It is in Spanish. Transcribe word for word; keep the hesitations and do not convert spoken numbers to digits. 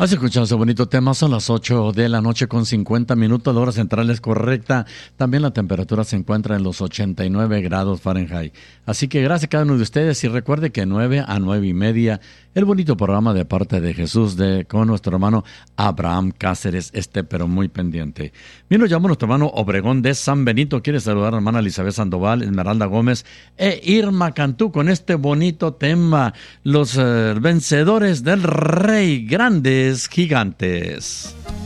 Has escuchado ese bonito tema, son las ocho de la noche con cincuenta minutos, la hora central es correcta. También la temperatura se encuentra en los ochenta y nueve grados Fahrenheit. Así que gracias a cada uno de ustedes y recuerde que nueve a nueve y media, el bonito programa de parte de Jesús de con nuestro hermano Abraham Cáceres, esté pero muy pendiente. Bien, nos llama nuestro hermano Obregón de San Benito, quiere saludar a la hermana Elizabeth Sandoval, Esmeralda Gómez e Irma Cantú con este bonito tema, los uh, vencedores del Rey, grandes gigantes.